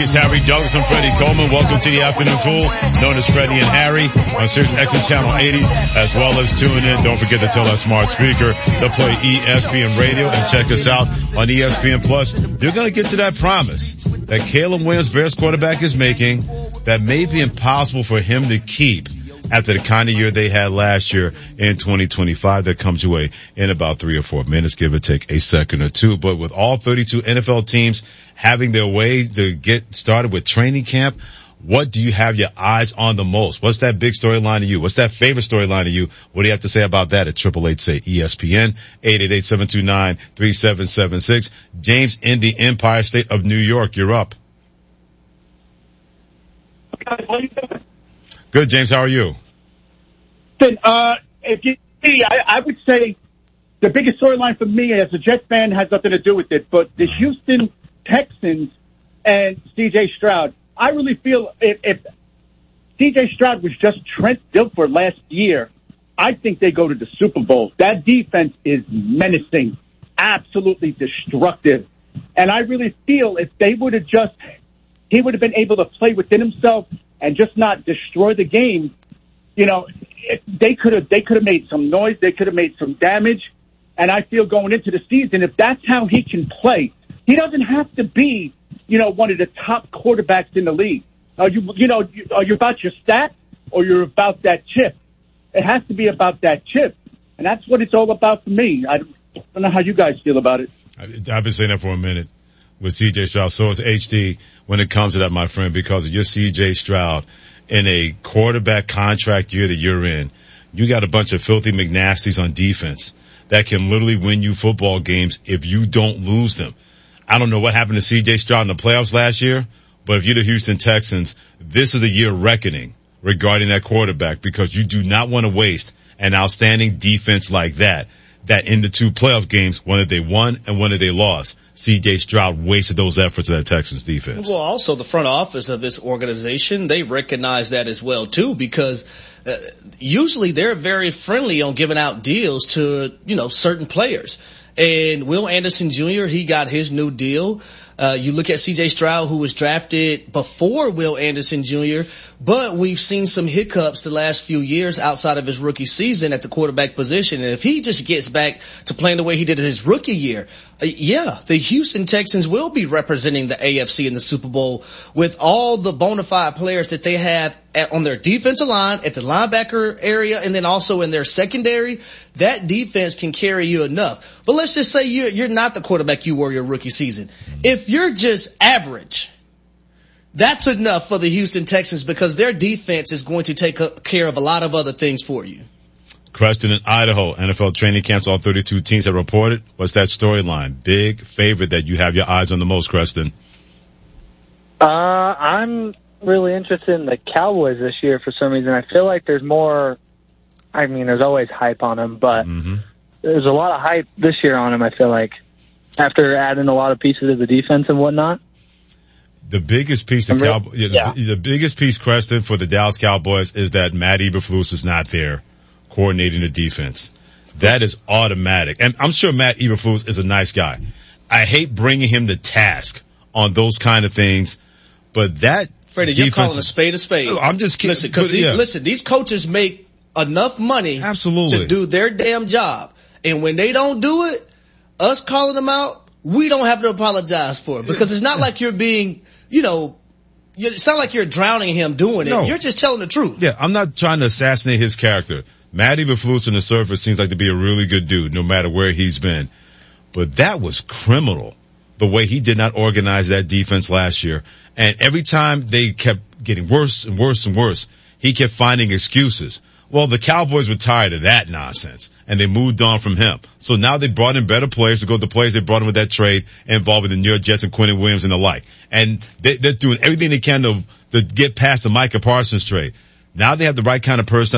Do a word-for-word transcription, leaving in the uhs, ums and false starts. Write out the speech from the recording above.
It's Harry Douglas and Freddie Coleman. Welcome to the Afternoon Cool, known as Freddie and Harry, on Sirius X M Channel eighty, as well as tune in. Don't forget to tell that smart speaker to play E S P N Radio and check us out on E S P N Plus. You're going to get to that promise that Caleb Williams, Bears quarterback, is making that may be impossible for him to keep after the kind of year they had last year in twenty twenty-five. That comes your way in about three or four minutes, give or take a second or two. But with all thirty-two N F L teams having their way to get started with training camp, what do you have your eyes on the most? What's that big storyline to you? What's that favorite storyline to you? What do you have to say about that at triple eight say E S P N, eight eight eight, seven two nine, three seven seven six. James in the Empire State of New York, you're up. Good, James. How are you? Uh, if you see, I, I would say the biggest storyline for me as a Jets fan has nothing to do with it, but the Houston Texans and C J Stroud. I really feel if, if C J Stroud was just Trent Dilfer last year, I think they go to the Super Bowl. That defense is menacing, absolutely destructive. And I really feel if they would have just, he would have been able to play within himself and just not destroy the game. You know, they could have they could have made some noise. They could have made some damage. And I feel going into the season, if that's how he can play, he doesn't have to be, you know, one of the top quarterbacks in the league. Are you, you know, are you about your stats or you're about that chip? It has to be about that chip. And that's what it's all about for me. I don't know how you guys feel about it. I've been saying that for a minute with C J Stroud. So is H D when it comes to that, my friend, because of your C J Stroud. In a quarterback contract year that you're in, you got a bunch of filthy McNasties on defense that can literally win you football games if you don't lose them. I don't know what happened to C J Stroud in the playoffs last year, but if you're the Houston Texans, this is a year reckoning regarding that quarterback because you do not want to waste an outstanding defense like that, that in the two playoff games, one that they won and one that they lost, C J Stroud wasted those efforts of that Texans defense. Well, also the front office of this organization, they recognize that as well, too, because uh, usually they're very friendly on giving out deals to, you know, certain players. And Will Anderson Junior, he got his new deal. Uh, you look at C J Stroud, who was drafted before Will Anderson Junior, but we've seen some hiccups the last few years outside of his rookie season at the quarterback position. And if he just gets back to playing the way he did in his rookie year, uh, yeah, the Houston Texans will be representing the A F C in the Super Bowl with all the bona fide players that they have at, on their defensive line, at the linebacker area, and then also in their secondary. That defense can carry you enough. But let's just say you're, you're not the quarterback you were your rookie season. If you're just average, that's enough for the Houston Texans because their defense is going to take care of a lot of other things for you. Creston in Idaho, N F L training camps, all thirty-two teams have reported. What's that storyline? Big favorite that you have your eyes on the most, Creston? Uh, I'm really interested in the Cowboys this year for some reason. I feel like there's more, I mean, there's always hype on them, but mm-hmm. there's a lot of hype this year on them, I feel like, after adding a lot of pieces of the defense and whatnot. The biggest piece, the, Cowboy, yeah, yeah. the, the biggest piece, Creston, for the Dallas Cowboys is that Matt Eberflus is not there coordinating the defense. That is automatic. And I'm sure Matt Eberflus is a nice guy. I hate bringing him to task on those kind of things, but that Freddie, you're calling a spade a spade. I'm just kidding. Listen, because yeah. listen, these coaches make enough money Absolutely. to do their damn job. And when they don't do it, us calling them out, we don't have to apologize for it because it's not like you're being, you know, it's not like you're drowning him doing it. No. You're just telling the truth. Yeah, I'm not trying to assassinate his character. Matt Eberflus on the surface seems like to be a really good dude no matter where he's been. But that was criminal, the way he did not organize that defense last year. And every time they kept getting worse and worse and worse, he kept finding excuses. Well, the Cowboys were tired of that nonsense, and they moved on from him. So now they brought in better players to go with the players they brought in with that trade involving the New York Jets and Quentin Williams and the like. And they, they're doing everything they can to, to get past the Micah Parsons trade. Now they have the right kind of person